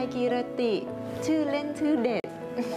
กีรติชื่อเล่นชื่อเด่น